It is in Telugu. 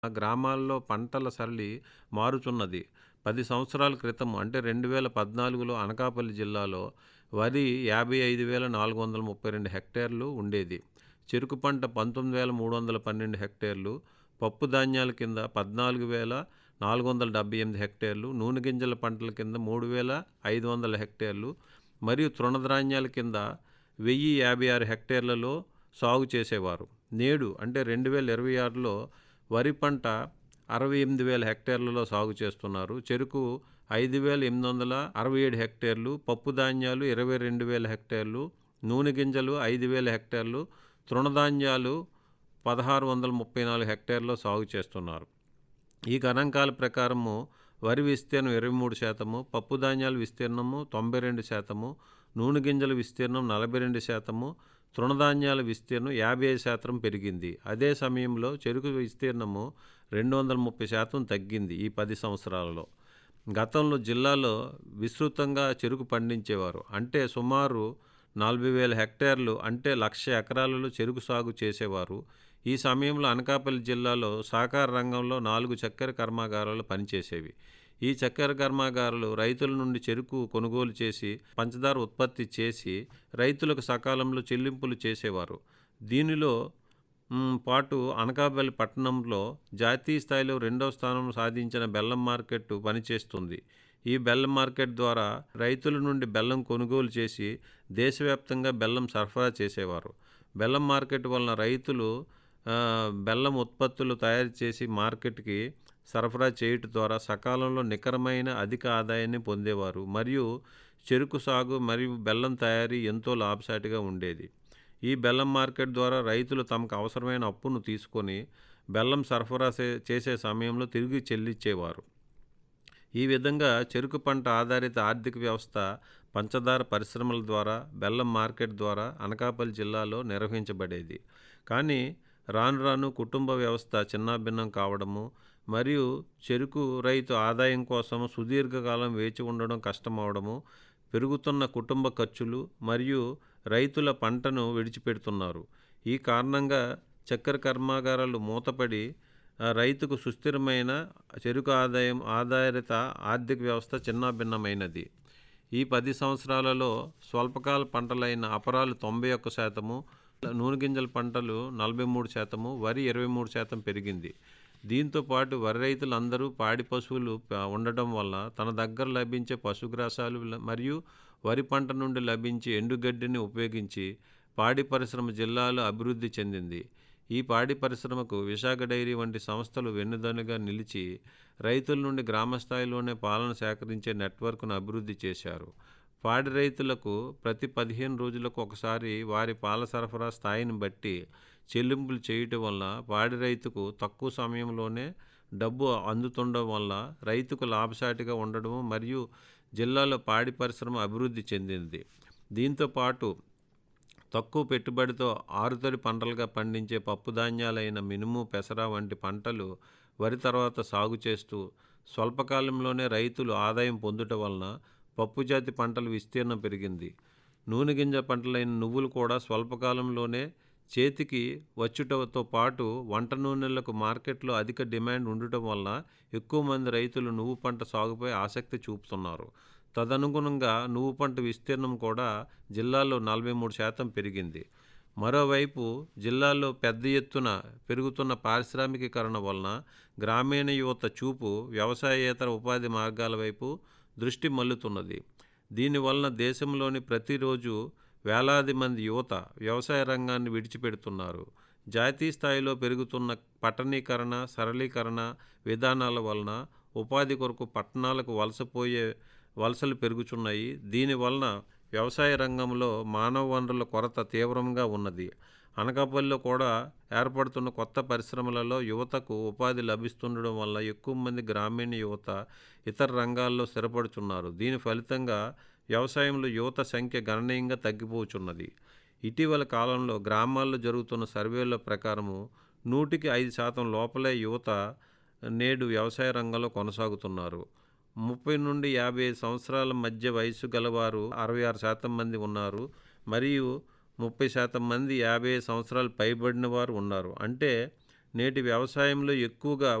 ఆ గ్రామాల్లో పంటల సరళి మారుచున్నది. 10 సంవత్సరాల క్రితం అంటే 2014లో అనకాపల్లి జిల్లాలో వరి 55,432 హెక్టేర్లు ఉండేది. చెరుకు పంట 19,312 హెక్టేర్లు, పప్పు ధాన్యాల కింద 14,478 హెక్టేర్లు, నూనె గింజల పంటల కింద 3,500 హెక్టేర్లు మరియు తృణధాన్యాల కింద 1,056 హెక్టేర్లలో సాగు చేసేవారు. నేడు అంటే 2026లో వరి పంట 68,000 హెక్టేర్లలో సాగు చేస్తున్నారు. చెరుకు 5,867 హెక్టేర్లు, పప్పు ధాన్యాలు 22,000 హెక్టేర్లు, నూనె గింజలు 5,000 హెక్టేర్లు, తృణధాన్యాలు 1,634 హెక్టేర్లలో సాగు చేస్తున్నారు. ఈ గణాంకాల ప్రకారము వరి విస్తీర్ణం 23%, పప్పు ధాన్యాల విస్తీర్ణము 92%, నూనె గింజల విస్తీర్ణం 42%, తృణధాన్యాల విస్తీర్ణం 55% పెరిగింది. అదే సమయంలో చెరుకు విస్తీర్ణము 230% తగ్గింది ఈ 10 సంవత్సరాలలో. గతంలో జిల్లాలో విస్తృతంగా చెరుకు పండించేవారు. అంటే సుమారు 40,000 హెక్టేర్లు అంటే 1,00,000 ఎకరాలలో చెరుకు సాగు చేసేవారు. ఈ సమయంలో అనకాపల్లి జిల్లాలో సహకార రంగంలో 4 చక్కెర కర్మాగారాలు పనిచేసేవి. ఈ చక్కెర కర్మాగారాలు రైతుల నుండి చెరుకు కొనుగోలు చేసి, పంచదార ఉత్పత్తి చేసి రైతులకు సకాలంలో చెల్లింపులు చేసేవారు. దీనిలో పాటు అనకాపల్లి పట్టణంలో జాతీయ స్థాయిలో 2వ స్థానం సాధించిన బెల్లం మార్కెట్ పనిచేస్తుంది. ఈ బెల్లం మార్కెట్ ద్వారా రైతుల నుండి బెల్లం కొనుగోలు చేసి దేశవ్యాప్తంగా బెల్లం సరఫరా చేసేవారు. బెల్లం మార్కెట్ వలన రైతులు బెల్లం ఉత్పత్తులు తయారు చేసి మార్కెట్కి సరఫరా చేయటం ద్వారా సకాలంలో నికరమైన అధిక ఆదాయాన్ని పొందేవారు మరియు చెరుకు సాగు మరియు బెల్లం తయారీ ఎంతో లాభసాటిగా ఉండేది. ఈ బెల్లం మార్కెట్ ద్వారా రైతులు తమకు అవసరమైన అప్పును తీసుకొని బెల్లం సరఫరా చేసే సమయంలో తిరిగి చెల్లించేవారు. ఈ విధంగా చెరుకు పంట ఆధారిత ఆర్థిక వ్యవస్థ పంచదార పరిశ్రమల ద్వారా, బెల్లం మార్కెట్ ద్వారా అనకాపల్లి జిల్లాలో నిర్వహించబడేది. కానీ రాను రాను కుటుంబ వ్యవస్థ చిన్నాభిన్నం కావడము మరియు చెరుకు రైతు ఆదాయం కోసం సుదీర్ఘకాలం వేచి ఉండడం కష్టమవడము, పెరుగుతున్న కుటుంబ ఖర్చులు మరియు రైతుల పంటను విడిచిపెడుతున్నారు. ఈ కారణంగా చక్కెర కర్మాగారాలు మూతపడి రైతుకు సుస్థిరమైన చెరుకు ఆధారిత ఆర్థిక వ్యవస్థ చిన్నాభిన్నమైనది. ఈ 10 సంవత్సరాలలో స్వల్పకాల పంటలైన అపరాలు 91%, నూనె గింజల పంటలు 43%, వరి 23% పెరిగింది. దీంతో పాటు వరి రైతులందరూ పాడి పశువులు ఉండటం వల్ల తన దగ్గర లభించే పశుగ్రాసాలు మరియు వరి పంట నుండి లభించే ఎండుగడ్డిని ఉపయోగించి పాడి పరిశ్రమ జిల్లాలో అభివృద్ధి చెందింది. ఈ పాడి పరిశ్రమకు విశాఖ డైరీ వంటి సంస్థలు వెన్నుదన్నుగా నిలిచి రైతుల నుండి గ్రామస్థాయిలోనే పాలను సేకరించే నెట్వర్క్ను అభివృద్ధి చేశారు. పాడి రైతులకు ప్రతి 15 రోజులకు ఒకసారి వారి పాల సరఫరా స్థాయిని బట్టి చెల్లింపులు చేయటం వల్ల పాడి రైతుకు తక్కువ సమయంలోనే డబ్బు అందుతుండడం వల్ల రైతుకు లాభసాటిగా ఉండడము మరియు జిల్లాలో పాడి పరిశ్రమ అభివృద్ధి చెందింది. దీంతో పాటు తక్కువ పెట్టుబడితో ఆరుతడి పంటలుగా పండించే పప్పు ధాన్యాలైన మినుము, పెసర వంటి పంటలు వరి తర్వాత సాగు చేస్తూ స్వల్పకాలంలోనే రైతులు ఆదాయం పొందుట వలన పప్పు జాతి పంటల విస్తీర్ణం పెరిగింది. నూనె గింజ పంటలైన నువ్వులు కూడా స్వల్పకాలంలోనే చేతికి వచ్చుటతో పాటు వంట నూనెలకు మార్కెట్లో అధిక డిమాండ్ ఉండటం వల్ల ఎక్కువ మంది రైతులు నువ్వు పంట సాగుపై ఆసక్తి చూపుతున్నారు. తదనుగుణంగా నువ్వు పంట విస్తీర్ణం కూడా జిల్లాలో 43% పెరిగింది. మరోవైపు జిల్లాలో పెద్ద ఎత్తున పెరుగుతున్న పారిశ్రామికీకరణ వలన గ్రామీణ యువత చూపు వ్యవసాయేతర ఉపాధి మార్గాల వైపు దృష్టి మళ్లుతున్నది. దీనివలన దేశంలోని ప్రతిరోజు వేలాది మంది యువత వ్యవసాయ రంగాన్ని విడిచిపెడుతున్నారు. జాతీయ స్థాయిలో పెరుగుతున్న పట్టణీకరణ, సరళీకరణ విధానాల వలన ఉపాధి కొరకు పట్టణాలకు వలసలు పెరుగుతున్నాయి. దీనివలన వ్యవసాయ రంగంలో మానవ వనరుల కొరత తీవ్రంగా ఉన్నది. అనకాపల్లిలో కూడా ఏర్పడుతున్న కొత్త పరిశ్రమలలో యువతకు ఉపాధి లభిస్తుండడం వల్ల ఎక్కువ మంది గ్రామీణ యువత ఇతర రంగాల్లో స్థిరపడుతున్నారు. దీని ఫలితంగా వ్యవసాయంలో యువత సంఖ్య గణనీయంగా తగ్గిపోతున్నది. ఇటీవల కాలంలో గ్రామాల్లో జరుగుతున్న సర్వేల ప్రకారము 100కి 5% లోపలే యువత నేడు వ్యవసాయ రంగంలో కొనసాగుతున్నారు. 30 నుండి 55 సంవత్సరాల మధ్య వయసు గలవారు 66% మంది ఉన్నారు మరియు 30% మంది 55 సంవత్సరాలు పైబడిన వారు ఉన్నారు. అంటే నేటి వ్యవసాయంలో ఎక్కువగా